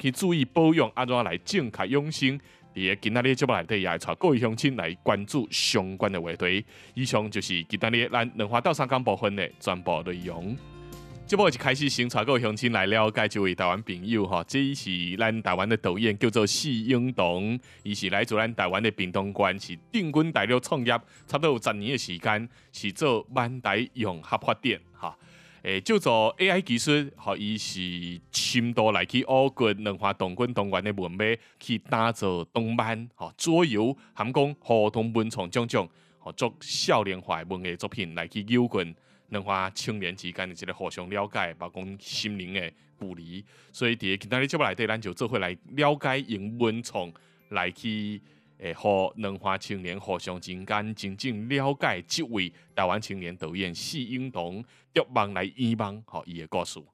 去注意保养，安怎来正确养生。伫今仔日节目内底也会带各位乡亲来关注相关的话题。以上就是今仔日咱两花到三讲部分的全部内容。节目一开始先带各位乡亲来了解一位台湾朋友哈，这是咱台湾的导演，叫做释英彤，伊是来自咱台湾的屏东县，是定居大陆创业，差不多有10年的时间，是做万代融合发展哈。叫做 AI 技术，吼，伊是深度来去挖掘两华东郡东园的文脉，去打造动漫、吼桌游，含讲互动文创种，吼做少年化的文艺作品来去诱困两华青年之间的一个互相了解，包括心灵的距离。所以伫今仔日节目内底，咱就做伙来了解用文创来去。互两华青年互相之间真正了解这位台湾青年导演释英彤，着望来圆梦，吼伊的故事。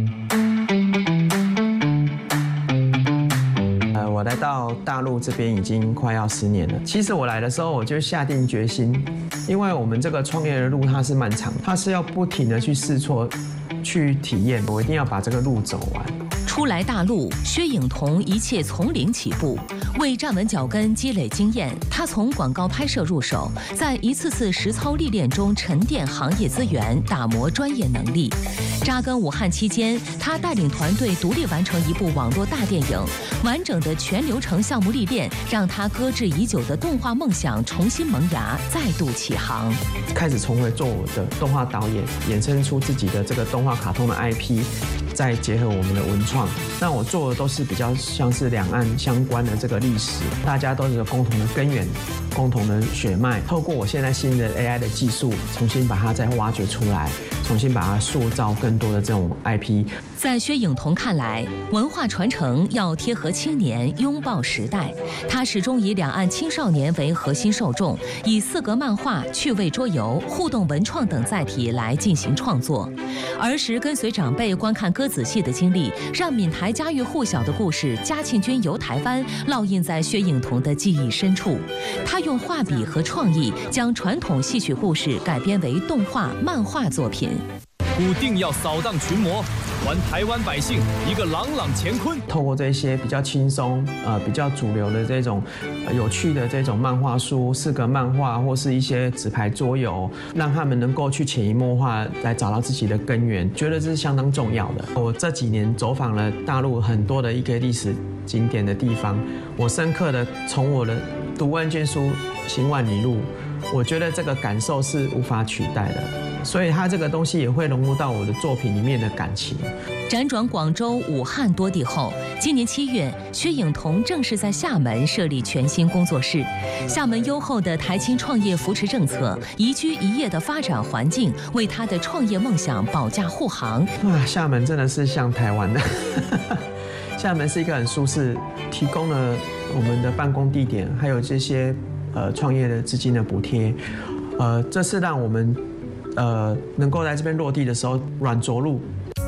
我来到大陆这边已经快要10年了。其实我来的时候我就下定决心，因为我们这个创业的路它是漫长，它是要不停的去试错、去体验，我一定要把这个路走完。 初来大陆，薛颖彤一切从零起步，为站稳脚跟、积累经验，他从广告拍摄入手，在一次次实操历练中沉淀行业资源，打磨专业能力。扎根武汉期间，他带领团队独立完成一部网络大电影，完整的全流程项目历练，让他搁置已久的动画梦想重新萌芽，再度起航。 开始重回做我的动画导演，衍生出自己的这个动画卡通的 IP。再结合我们的文创，那我做的都是比较像是两岸相关的这个历史，大家都是有共同的根源、共同的血脉。透过我现在新的 AI 的技术，重新把它再挖掘出来，重新把它塑造更多的这种 IP。 在薛颖彤看来，文化传承要贴合青年，拥抱时代。他始终以两岸青少年为核心受众，以4格漫画、趣味桌游、互动文创等载体来进行创作。儿时跟随长辈观看歌子戏的经历，让闽台家喻户晓的故事《嘉庆君游台湾》烙印在薛颖彤的记忆深处。他用画笔和创意，将传统戏曲故事改编为动画、漫画作品。 固定要扫荡群魔，还台湾百姓一个朗朗乾坤。 透过这些比较轻松、比较主流的这种有趣的这种漫画书、4格漫画或是一些纸牌桌游，让他们能够去潜移默化来找到自己的根源，觉得这是相当重要的。我这几年走访了大陆很多的一个历史景点的地方，我深刻的从我的读万卷书、行万里路，我觉得这个感受是无法取代的。所以它这个东西也会融入到我的作品里面的感情。 辗转广州、武汉多地后，今年7月，薛颖彤正式在厦门设立全新工作室。厦门优厚的台青创业扶持政策、宜居宜业的发展环境，为他的创业梦想保驾护航。 哇，厦门真的是像台湾的，厦门是一个很舒适，提供了我们的办公地点，还有这些创业的资金的补贴，这是让我们能够在这边落地的时候软着陆。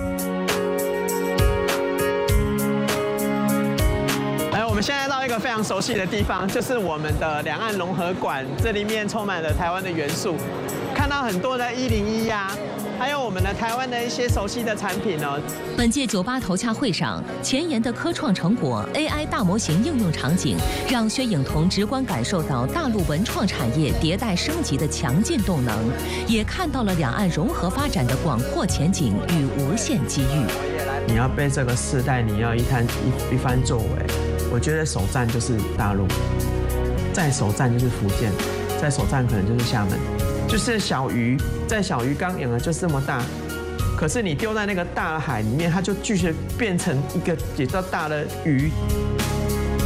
我们现在到一个非常熟悉的地方，就是我们的两岸融合馆，这里面充满了台湾的元素，看到很多的101呀，还有我们的台湾的一些熟悉的产品哦。 本届98头洽会上，前沿的科创成果、AI 大模型应用场景，让薛颖彤直观感受到大陆文创产业迭代升级的强劲动能，也看到了两岸融合发展的广阔前景与无限机遇。 你要被这个世代，你要一番作为。我觉得首站就是大陆，再首站就是福建，再首站可能就是厦门。就是小鱼在小鱼缸养了就这么大，可是你丢在那个大海里面，它就继续变成一个比较大的鱼。